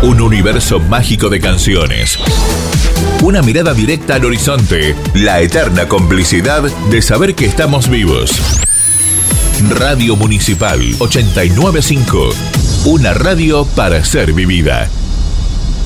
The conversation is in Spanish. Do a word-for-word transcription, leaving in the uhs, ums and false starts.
Un universo mágico de canciones. Una mirada directa al horizonte. La eterna complicidad de saber que estamos vivos. Radio Municipal ochenta y nueve punto cinco. Una radio para ser vivida.